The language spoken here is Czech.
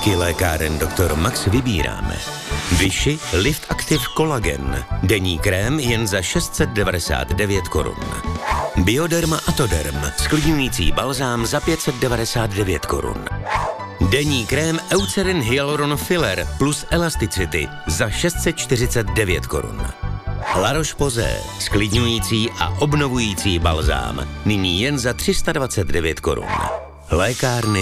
nabídky lékáren Dr. Max vybíráme. Vichy Lift Active Collagen. Denní krém jen za 699 korun. Bioderma Atoderm. Sklidňující balzám za 599 korun. Denní krém Eucerin Hyaluron Filler plus Elasticity za 649 korun. La Roche-Posay, sklidňující a obnovující balzám, nyní jen za 329 korun. Lékárny